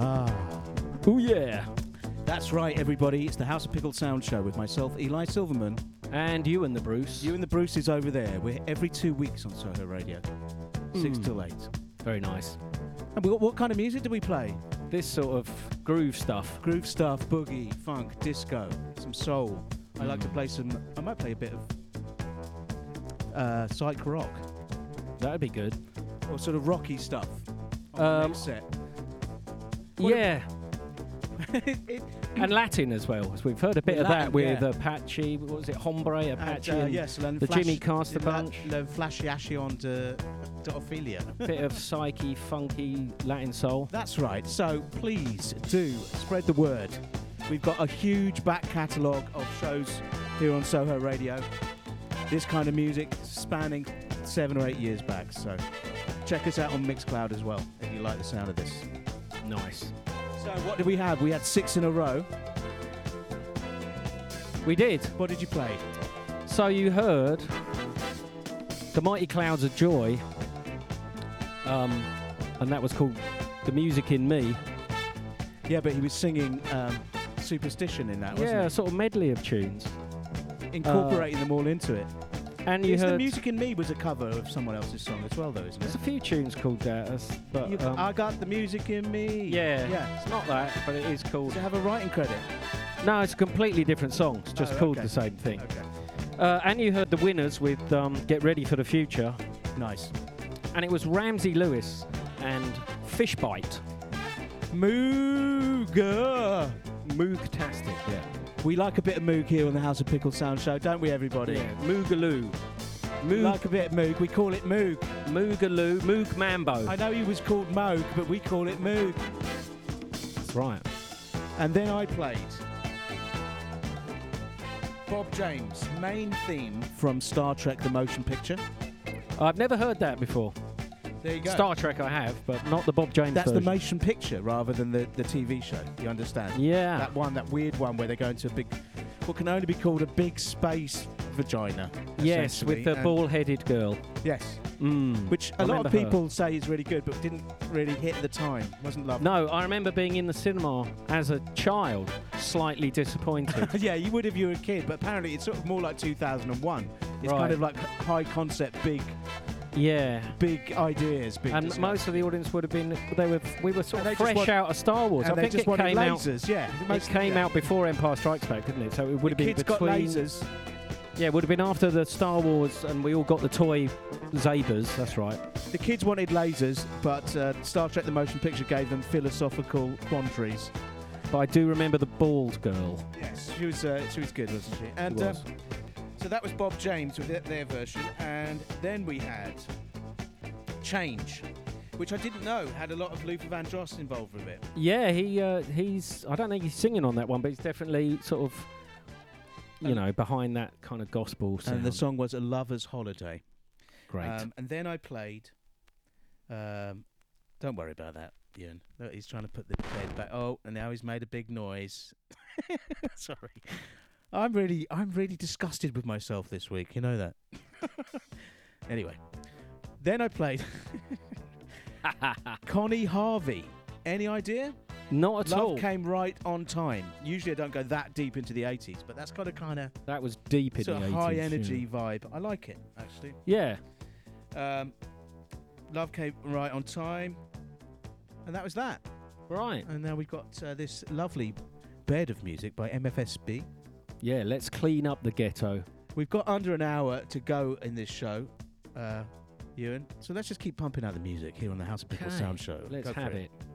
Oh yeah. That's right, everybody. It's the House of Pickle Sound Show with myself, Eli Silverman. And you and the Bruce. You and the Bruce is over there. We're every 2 weeks on Soho Radio. 6 till 8. Very nice. And what kind of music do we play? This sort of groove stuff. Groove stuff, boogie, funk, disco, some soul. I like to play I might play a bit of psych rock. That'd be good. Or sort of rocky stuff on the next set. Yeah. And Latin as well, as we've heard a bit of Latin, that with yeah. Apache. What was it, Hombre, Apache, and yes, the Jimmy Castor bunch. Le Flashiashi de Ophelia. Bit of psyche, funky Latin soul. That's right. So please do spread the word. We've got a huge back catalogue of shows here on Soho Radio. This kind of music spanning 7 or 8 years back. So check us out on Mixcloud as well if you like the sound of this. Nice. So what did we have? We had 6 in a row. We did. What did you play? So you heard The Mighty Clouds of Joy, and that was called The Music in Me. Yeah, but he was singing Superstition in that, wasn't Yeah, he? a sort of medley of tunes. Incorporating them all into it. And you The heard... Music in Me was a cover of someone else's song as well, though, isn't There's it? a few tunes called that, but... I got the music in me. yeah, Yeah. it's not that, but it is called... Does it have a writing credit? No, it's a completely different song. It's just called okay. the same thing. Okay. And you heard the winners with Get Ready for the Future. Nice. And it was Ramsey Lewis and Fishbite. Mooga. Moog-tastic, yeah. We like a bit of Moog here on the House of Pickle Sound Show, don't we, everybody? Yeah, Moogaloo. We like a bit of Moog. We call it Moog. Moogaloo, Moog Mambo. I know he was called Moog, but we call it Moog. That's right. And then I played Bob James' main theme from Star Trek The Motion Picture. I've never heard that before. There you go. Star Trek I have, but not the Bob James That's version. the motion picture rather than the TV show. You understand? Yeah. That weird one where they go into a big, what can only be called a big space vagina. Yes, with the and- ball-headed girl. Yes. Which I a lot of remember her. people say is really good, but didn't really hit at the time. Wasn't lovely. No, I remember being in the cinema as a child, slightly disappointed. Yeah, you would if you were a kid, but apparently it's sort of more like 2001. It's Right. kind of like high concept, big Yeah. ideas. Big And discussion. most of the audience would have been, we were sort And of they just fresh want- out of Star Wars. and I they think just it wanted came out. lasers. Yeah, It came out before Empire Strikes Back, didn't it? So it would have been kids between. got lasers. Yeah, it would have been after the Star Wars, and we all got the toy Zabers. That's right. The kids wanted lasers, but Star Trek: The Motion Picture gave them philosophical quandaries. But I do remember the bald girl. Yes, she was good, wasn't she? And She was. so that was Bob James with their version, and then we had Change, which I didn't know had a lot of Luther Vandross involved with it. Yeah, he's. I don't think he's singing on that one, but he's definitely sort of, behind that kind of gospel sound. And the song was A Lover's Holiday. Great. And then I played. Don't worry about that, Ian. Look, he's trying to put the bed back. Oh, and now he's made a big noise. Sorry. I'm really disgusted with myself this week. You know that. Anyway, then I played Connie Harvey. Any idea? Not at all. Love Came Right on Time. Usually I don't go that deep into the 80s, but that's got a kind of That was deep in sort the of 80s. high energy vibe. I like it, actually. Yeah. Love Came Right on Time. And that was that. Right. And now we've got this lovely bed of music by MFSB. Yeah, let's clean up the ghetto. We've got under an hour to go in this show, Ewan. So let's just keep pumping out the music here on the House of Pickle Okay, Sound Show. Let's Go for have it. it.